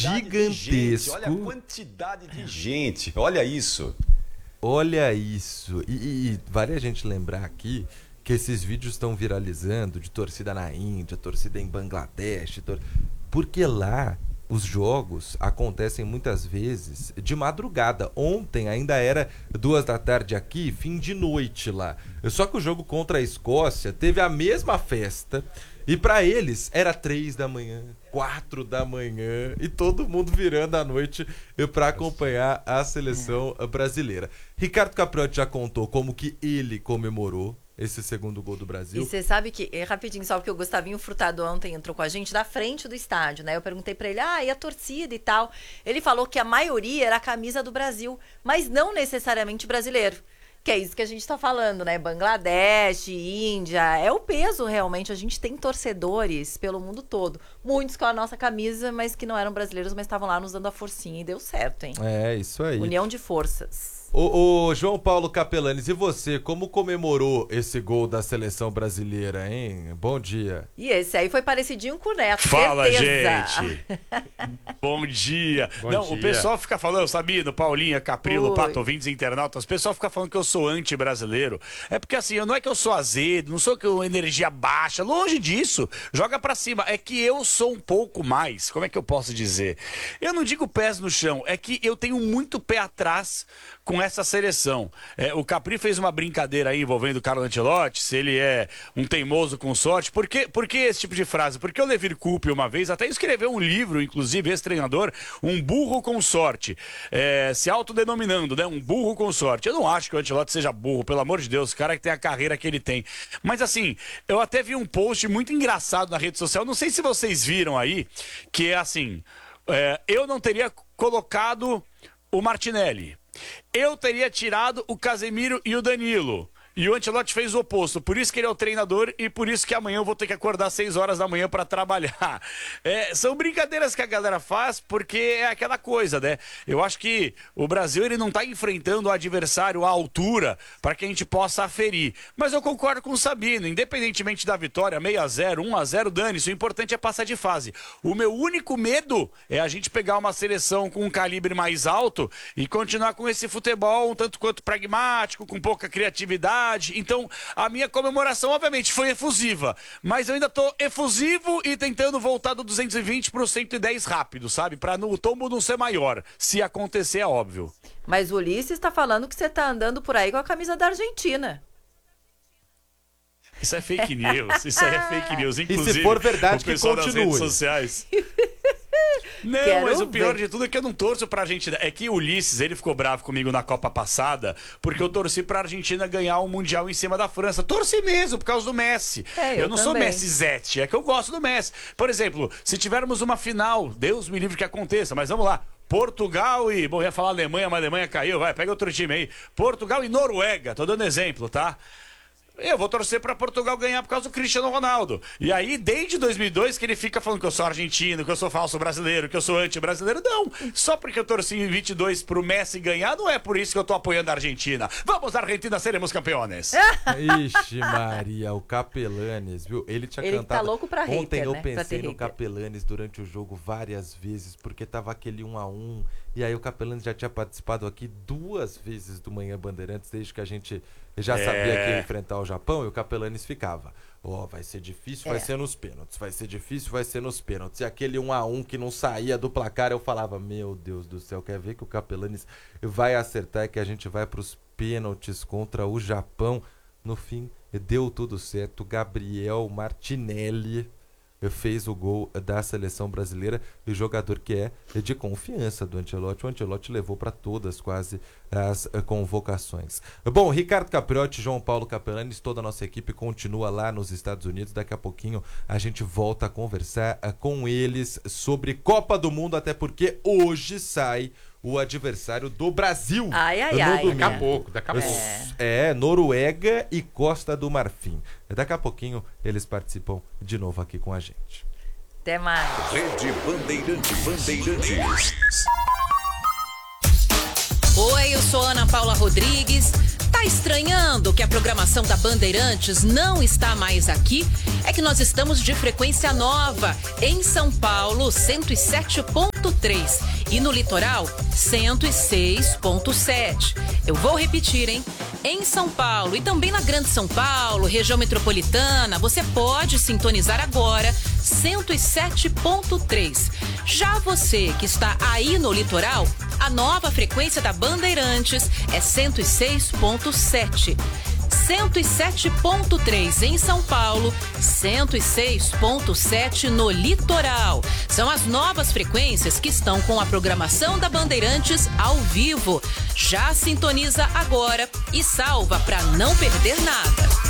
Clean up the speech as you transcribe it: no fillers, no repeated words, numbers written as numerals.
gigantesco. Olha a quantidade de gente, olha isso. Olha isso. E vale a gente lembrar aqui que esses vídeos estão viralizando de torcida na Índia, torcida em Bangladesh, porque lá os jogos acontecem muitas vezes de madrugada. Ontem ainda era 2 da tarde aqui, fim de noite lá. Só que o jogo contra a Escócia teve a mesma festa e para eles era 3 da manhã, 4 da manhã e todo mundo virando a noite para acompanhar a seleção brasileira. Ricardo Capriotti já contou como que ele comemorou esse segundo gol do Brasil. E você sabe que, rapidinho, só porque o Gustavinho Furtado ontem entrou com a gente da frente do estádio, né? Eu perguntei pra ele, e a torcida e tal? Ele falou que a maioria era a camisa do Brasil, mas não necessariamente brasileiro. Que é isso que a gente tá falando, né? Bangladesh, Índia, é o peso realmente. A gente tem torcedores pelo mundo todo. Muitos com a nossa camisa, mas que não eram brasileiros, mas estavam lá nos dando a forcinha e deu certo, hein? É, isso aí. União de forças. Ô João Paulo Capelanes, e você, como comemorou esse gol da seleção brasileira, hein? Bom dia. E esse aí foi parecidinho com o Neto, Fala, certeza. gente. Bom dia. Bom Não, dia. o pessoal fica falando, Sabino, Paulinha, Caprilo, Oi. Pato, ouvintes internautas, o pessoal fica falando que eu sou anti-brasileiro. É porque assim, não é que eu sou azedo, não sou que eu energia baixa, longe disso. Joga pra cima. É que eu sou um pouco mais, como é que eu posso dizer? Eu não digo pés no chão, é que eu tenho muito pé atrás com essa seleção. O Capri fez uma brincadeira aí envolvendo o Carlo Ancelotti, se ele é um teimoso com sorte. Por que esse tipo de frase? Porque o Levir Coupe, uma vez, até escreveu um livro, inclusive, esse treinador, Um Burro com Sorte, se autodenominando, né? Um burro com sorte. Eu não acho que o Ancelotti seja burro, pelo amor de Deus, o cara que tem a carreira que ele tem. Mas assim, eu até vi um post muito engraçado na rede social, não sei se vocês viram aí, que é assim, eu não teria colocado o Martinelli. Eu teria tirado o Casemiro e o Danilo. E o Ancelotti fez o oposto. Por isso que ele é o treinador e por isso que amanhã eu vou ter que acordar às 6 horas da manhã para trabalhar. São brincadeiras que a galera faz porque é aquela coisa, né? Eu acho que o Brasil ele não está enfrentando o adversário à altura para que a gente possa aferir. Mas eu concordo com o Sabino. Independentemente da vitória, 6-0, 1-0, dane-se. O importante é passar de fase. O meu único medo é a gente pegar uma seleção com um calibre mais alto e continuar com esse futebol um tanto quanto pragmático, com pouca criatividade. Então, a minha comemoração, obviamente, foi efusiva. Mas eu ainda tô efusivo e tentando voltar do 220 pro 110 rápido, sabe? Pra o tombo não ser maior. Se acontecer, é óbvio. Mas o Ulisses tá falando que você tá andando por aí com a camisa da Argentina. Isso é fake news. Isso aí é fake news. Inclusive, E se for verdade, o pessoal que das continue. redes sociais. Não, Quero mas o pior ver. de tudo é que eu não torço pra Argentina. É que o Ulisses, ele ficou bravo comigo na Copa passada, porque eu torci pra Argentina ganhar o Mundial em cima da França. Torci mesmo, por causa do Messi. Eu não sou também. Messi Zete, é que eu gosto do Messi. Por exemplo, se tivermos uma final, Deus me livre que aconteça, mas vamos lá. Portugal e... Bom, ia falar Alemanha, mas a Alemanha caiu, vai, pega outro time aí. Portugal e Noruega, tô dando exemplo, tá? Eu vou torcer pra Portugal ganhar por causa do Cristiano Ronaldo. E aí, desde 2002, que ele fica falando que eu sou argentino, que eu sou falso brasileiro, que eu sou anti-brasileiro. Não, só porque eu torci em 22 pro Messi ganhar, não é por isso que eu tô apoiando a Argentina. Vamos, Argentina, seremos campeões. Ixi, Maria, o Capelanes, viu? Ele tinha Ele cantado. tá louco pra Ontem hater, eu né? Pra pensei ter no hater. Capelanes durante o jogo várias vezes, porque tava aquele 1-1. E aí o Capelanes já tinha participado aqui 2 vezes do Manhã Bandeirantes, desde que a gente já sabia que ia enfrentar o Japão, e o Capelanes ficava. Vai ser difícil, vai ser nos pênaltis. Vai ser difícil, vai ser nos pênaltis. E aquele 1-1 que não saía do placar, eu falava, meu Deus do céu, quer ver que o Capelanes vai acertar e que a gente vai pros pênaltis contra o Japão. No fim, deu tudo certo. Gabriel Martinelli fez o gol da seleção brasileira, e o jogador que é de confiança do Ancelotti. O Ancelotti levou para todas quase as convocações. Bom, Ricardo Capriotti, João Paulo Capelanes, toda a nossa equipe continua lá nos Estados Unidos. Daqui a pouquinho a gente volta a conversar com eles sobre Copa do Mundo, até porque hoje sai o adversário do Brasil. Ai, ai, no ai. domingo. Daqui a pouco. Noruega e Costa do Marfim. Daqui a pouquinho eles participam de novo aqui com a gente. Até mais. Rede Bandeirantes. Oi, eu sou Ana Paula Rodrigues. Tá estranhando que a programação da Bandeirantes não está mais aqui? É que nós estamos de frequência nova. Em São Paulo, 107.3 e no litoral, 106.7. Eu vou repetir, hein? Em São Paulo e também na Grande São Paulo, região metropolitana, você pode sintonizar agora 107.3. Já você que está aí no litoral, a nova frequência da Bandeirantes é 106.7. 107.3 em São Paulo, 106.7 no litoral. São as novas frequências que estão com a programação da Bandeirantes ao vivo. Já sintoniza agora e salva para não perder nada.